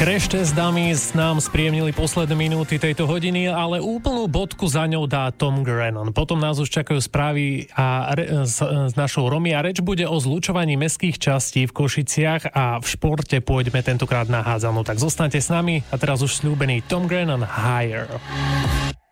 Crash Test Dummies nám spríjemnili posledné minúty tejto hodiny, ale úplnú bodku za ňou dá Tom Grennan. Potom nás už čakajú správy s našou Romy a reč bude o zlučovaní mestských častí v Košiciach a v športe pôjdeme tentokrát na hádzanú. Tak zostaňte s nami a teraz už sľúbený Tom Grennan Higher.